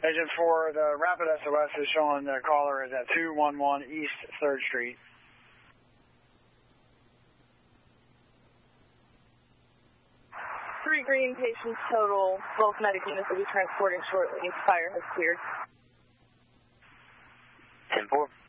Agent 4, the Rapid SOS is showing the caller is at 211 East 3rd Street. Three green patients total. Both medic units will be transporting shortly. Fire has cleared. 10-4.